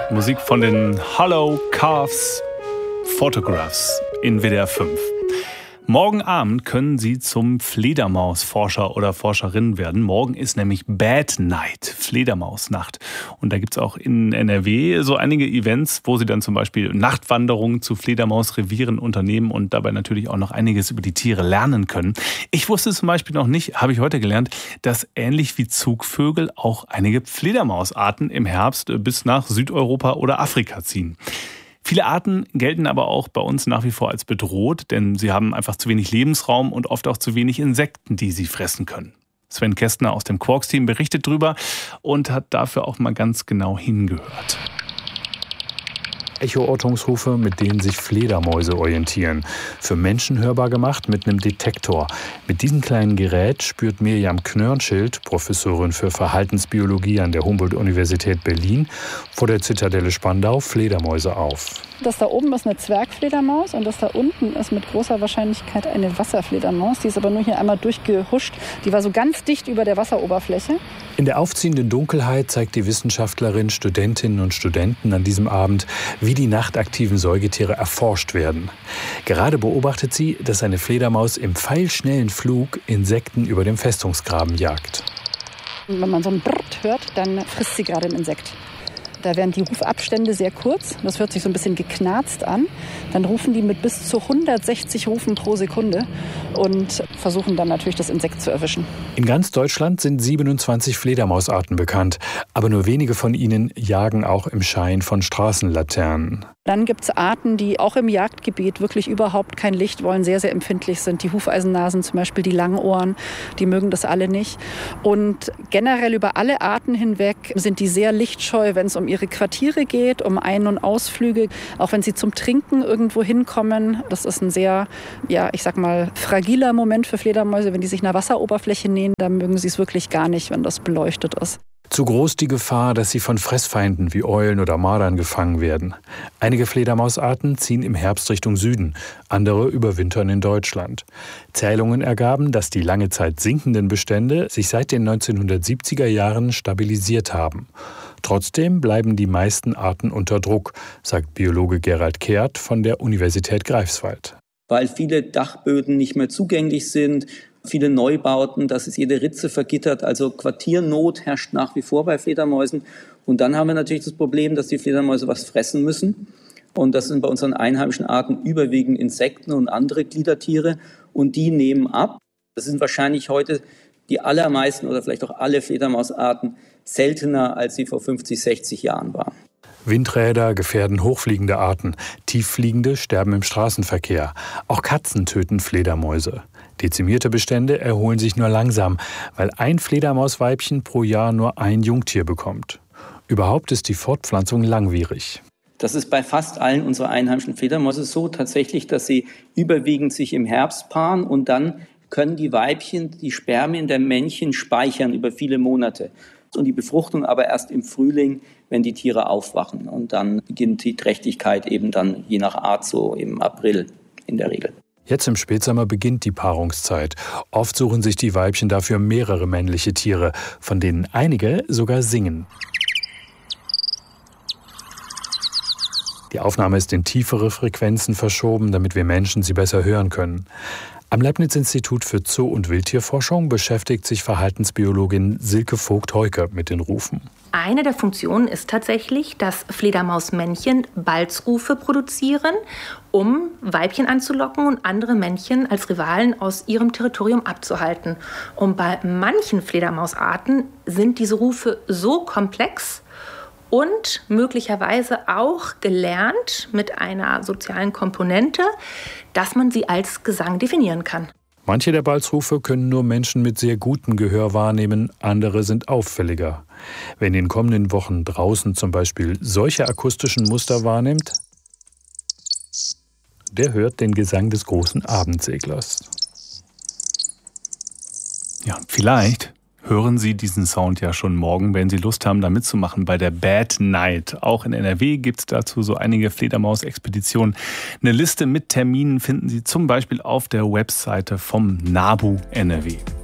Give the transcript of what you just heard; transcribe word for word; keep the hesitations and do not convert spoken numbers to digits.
Musik von den Hollow Calves Photographs in W D R fünf. Morgen Abend können Sie zum Fledermausforscher oder Forscherin werden. Morgen ist nämlich Bad Night, Fledermausnacht. Und da gibt es auch in N R W so einige Events, wo Sie dann zum Beispiel Nachtwanderungen zu Fledermausrevieren unternehmen und dabei natürlich auch noch einiges über die Tiere lernen können. Ich wusste zum Beispiel noch nicht, habe ich heute gelernt, dass ähnlich wie Zugvögel auch einige Fledermausarten im Herbst bis nach Südeuropa oder Afrika ziehen. Viele Arten gelten aber auch bei uns nach wie vor als bedroht, denn sie haben einfach zu wenig Lebensraum und oft auch zu wenig Insekten, die sie fressen können. Sven Kästner aus dem Quarks-Team berichtet drüber und hat dafür auch mal ganz genau hingehört. Echoortungsrufe, mit denen sich Fledermäuse orientieren. Für Menschen hörbar gemacht mit einem Detektor. Mit diesem kleinen Gerät spürt Mirjam Knörnschild, Professorin für Verhaltensbiologie an der Humboldt-Universität Berlin, vor der Zitadelle Spandau Fledermäuse auf. Das da oben ist eine Zwergfledermaus und das da unten ist mit großer Wahrscheinlichkeit eine Wasserfledermaus. Die ist aber nur hier einmal durchgehuscht. Die war so ganz dicht über der Wasseroberfläche. In der aufziehenden Dunkelheit zeigt die Wissenschaftlerin Studentinnen und Studenten an diesem Abend, wie die nachtaktiven Säugetiere erforscht werden. Gerade beobachtet sie, dass eine Fledermaus im pfeilschnellen Flug Insekten über dem Festungsgraben jagt. Und wenn man so ein Brrrt hört, dann frisst sie gerade ein Insekt. Da werden die Rufabstände sehr kurz. Das hört sich so ein bisschen geknarzt an. Dann rufen die mit bis zu hundertsechzig Rufen pro Sekunde und versuchen dann natürlich das Insekt zu erwischen. In ganz Deutschland sind siebenundzwanzig Fledermausarten bekannt. Aber nur wenige von ihnen jagen auch im Schein von Straßenlaternen. Dann gibt es Arten, die auch im Jagdgebiet wirklich überhaupt kein Licht wollen, sehr, sehr empfindlich sind. Die Hufeisennasen zum Beispiel, die Langohren, die mögen das alle nicht. Und generell über alle Arten hinweg sind die sehr lichtscheu, wenn es um ihre Quartiere geht, um Ein- und Ausflüge. Auch wenn sie zum Trinken irgendwo hinkommen. Das ist ein sehr, ja, ich sag mal, fragiler Moment für Fledermäuse. Wenn die sich einer Wasseroberfläche nähern, dann mögen sie es wirklich gar nicht, wenn das beleuchtet ist. Zu groß die Gefahr, dass sie von Fressfeinden wie Eulen oder Mardern gefangen werden. Einige Fledermausarten ziehen im Herbst Richtung Süden, andere überwintern in Deutschland. Zählungen ergaben, dass die lange Zeit sinkenden Bestände sich seit den neunzehnhundertsiebziger Jahren stabilisiert haben. Trotzdem bleiben die meisten Arten unter Druck, sagt Biologe Gerald Kehrt von der Universität Greifswald. Weil viele Dachböden nicht mehr zugänglich sind, viele Neubauten, dass es jede Ritze vergittert. Also Quartiernot herrscht nach wie vor bei Fledermäusen. Und dann haben wir natürlich das Problem, dass die Fledermäuse was fressen müssen. Und das sind bei unseren einheimischen Arten überwiegend Insekten und andere Gliedertiere. Und die nehmen ab. Das sind wahrscheinlich heute die allermeisten oder vielleicht auch alle Fledermausarten seltener, als sie vor fünfzig, sechzig Jahren waren. Windräder gefährden hochfliegende Arten. Tieffliegende sterben im Straßenverkehr. Auch Katzen töten Fledermäuse. Dezimierte Bestände erholen sich nur langsam, weil ein Fledermausweibchen pro Jahr nur ein Jungtier bekommt. Überhaupt ist die Fortpflanzung langwierig. Das ist bei fast allen unserer einheimischen Fledermäuse so tatsächlich, dass sie überwiegend sich im Herbst paaren und dann können die Weibchen die Spermien der Männchen speichern über viele Monate. Und die Befruchtung aber erst im Frühling, wenn die Tiere aufwachen. Und dann beginnt die Trächtigkeit eben dann je nach Art so im April in der Regel. Jetzt im Spätsommer beginnt die Paarungszeit. Oft suchen sich die Weibchen dafür mehrere männliche Tiere, von denen einige sogar singen. Die Aufnahme ist in tiefere Frequenzen verschoben, damit wir Menschen sie besser hören können. Am Leibniz-Institut für Zoo- und Wildtierforschung beschäftigt sich Verhaltensbiologin Silke Vogt-Heuke mit den Rufen. Eine der Funktionen ist tatsächlich, dass Fledermausmännchen Balzrufe produzieren, um Weibchen anzulocken und andere Männchen als Rivalen aus ihrem Territorium abzuhalten. Und bei manchen Fledermausarten sind diese Rufe so komplex und möglicherweise auch gelernt mit einer sozialen Komponente, dass man sie als Gesang definieren kann. Manche der Balzrufe können nur Menschen mit sehr gutem Gehör wahrnehmen, andere sind auffälliger. Wer in den kommenden Wochen draußen zum Beispiel solche akustischen Muster wahrnimmt, der hört den Gesang des großen Abendseglers. Ja, vielleicht hören Sie diesen Sound ja schon morgen, wenn Sie Lust haben, da mitzumachen bei der Bad Night. Auch in N R W gibt es dazu so einige Fledermaus-Expeditionen. Eine Liste mit Terminen finden Sie zum Beispiel auf der Webseite vom NABU N R W.